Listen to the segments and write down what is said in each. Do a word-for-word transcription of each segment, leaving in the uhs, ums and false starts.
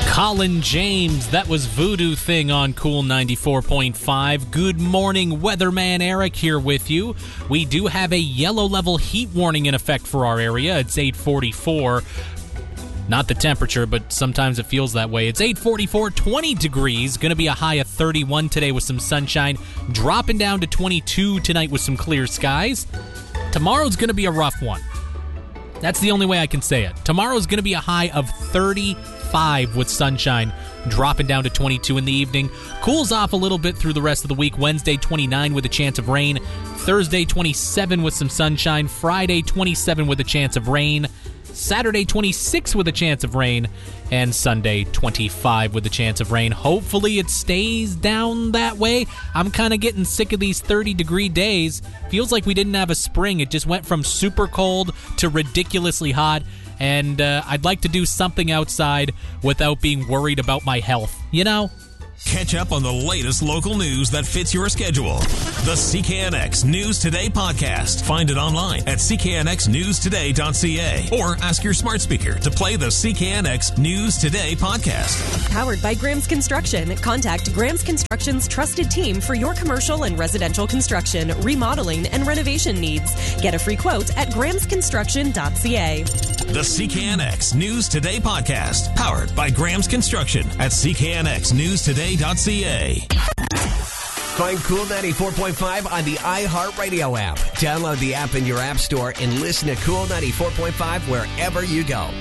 Colin James, that was Voodoo Thing on Cool ninety-four point five. Good morning, Weatherman Eric here with you. We do have a yellow level heat warning in effect for our area. It's eight forty-four. Not the temperature, but sometimes it feels that way. It's eight forty-four, twenty degrees. Going to be a high of thirty-one today with some sunshine. Dropping down to twenty-two tonight with some clear skies. Tomorrow's going to be a rough one. That's the only way I can say it. Tomorrow's going to be a high of thirty-five with sunshine, dropping down to twenty-two in the evening. Cools off a little bit through the rest of the week. Wednesday, twenty-nine with a chance of rain. Thursday, twenty-seven with some sunshine. Friday, twenty-seven with a chance of rain. Saturday, twenty-six with a chance of rain. And Sunday, twenty-five with a chance of rain. Hopefully it stays down that way. I'm kind of getting sick of these thirty-degree days. Feels like we didn't have a spring. It just went from super cold to ridiculously hot. And uh, I'd like to do something outside without being worried about my health. You know? Catch up on the latest local news that fits your schedule. The C K N X News Today podcast. Find it online at c k n x news today dot c a or ask your smart speaker to play the C K N X News Today podcast. Powered by Graham's Construction. Contact Graham's Construction's trusted team for your commercial and residential construction, remodeling, and renovation needs. Get a free quote at grahams construction dot c a. The C K N X News Today podcast. Powered by Graham's Construction at c k n x news today dot c a. Find Cool ninety-four point five on the iHeartRadio app. Download the app in your app store and listen to Cool ninety-four point five wherever you go.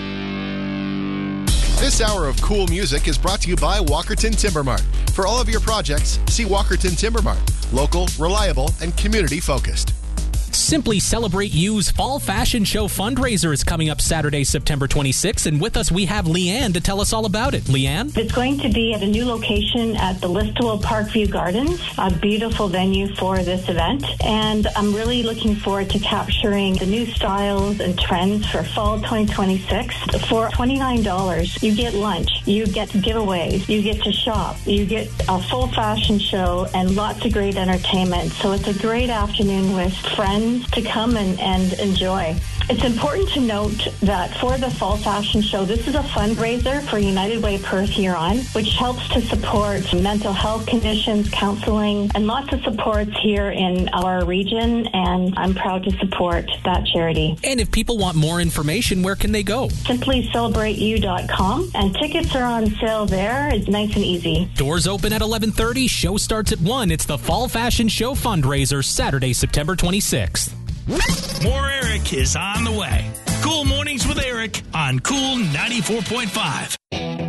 This hour of Cool Music is brought to you by Walkerton Timber Mart. For all of your projects, see Walkerton Timber Mart. Local, reliable, and community-focused. Simply Celebrate You's Fall Fashion Show fundraiser is coming up Saturday, September twenty-sixth, and with us we have Leanne to tell us all about it. Leanne? It's going to be at a new location at the Listowel Parkview Gardens, a beautiful venue for this event, and I'm really looking forward to capturing the new styles and trends for fall twenty twenty-six. For twenty-nine dollars, you get lunch, you get giveaways, you get to shop, you get a full fashion show, and lots of great entertainment. So it's a great afternoon with friends to come and, and enjoy. It's important to note that for the Fall Fashion Show, this is a fundraiser for United Way Perth Huron, which helps to support mental health conditions, counseling, and lots of supports here in our region, and I'm proud to support that charity. And if people want more information, where can they go? Simply celebrate you dot com, and tickets are on sale there. It's nice and easy. Doors open at eleven thirty, show starts at one. It's the Fall Fashion Show fundraiser, Saturday, September twenty-sixth. More Eric is on the way. Cool Mornings with Eric on Cool ninety-four point five.